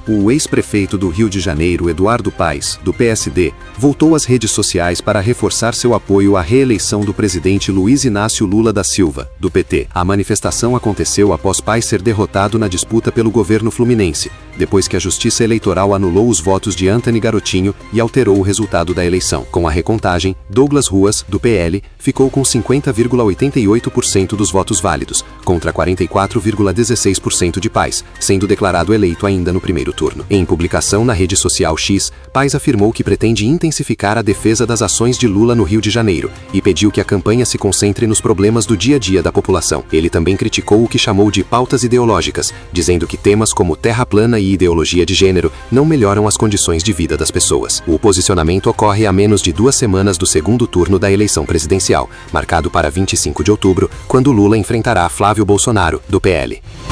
O ex-prefeito do Rio de Janeiro, Eduardo Paes, do PSD, voltou às redes sociais para reforçar seu apoio à reeleição do presidente Luiz Inácio Lula da Silva, do PT. A manifestação aconteceu após Paes ser derrotado na disputa pelo governo fluminense, depois que a Justiça Eleitoral anulou os votos de Antony Garotinho e alterou o resultado da eleição. Com a recontagem, Douglas Ruas, do PL, ficou com 50,88% dos votos válidos, contra 44,16% de Paes, sendo declarado eleito ainda no primeiro turno. Em publicação na rede social X, Paes afirmou que pretende intensificar a defesa das ações de Lula no Rio de Janeiro e pediu que a campanha se concentre nos problemas do dia a dia da população. Ele também criticou o que chamou de pautas ideológicas, dizendo que temas como terra plana e ideologia de gênero não melhoram as condições de vida das pessoas. O posicionamento ocorre a menos de 2 semanas do segundo turno da eleição presidencial, marcado para 25 de outubro, quando Lula enfrentará Flávio Bolsonaro, do PL.